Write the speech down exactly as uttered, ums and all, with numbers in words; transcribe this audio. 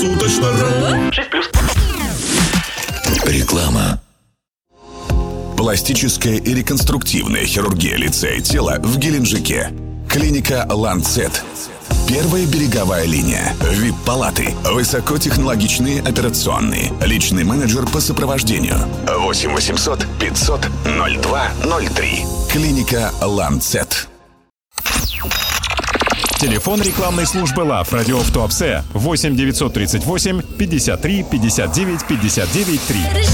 Круглосуточно.ру. шесть плюс. Реклама. Пластическая и реконструктивная хирургия лица и тела в Геленджике. Клиника «Ланцет». Первая береговая линия. ви ай пи-палаты. Высокотехнологичные операционные. Личный менеджер по сопровождению. восемь восемьсот пятьсот ноль два ноль три. Клиника «Ланцет». Телефон рекламной службы ЛАФ «Радио в Туапсе» восемь девятьсот тридцать восемь пятьдесят три пятьдесят девять пятьдесят девять три.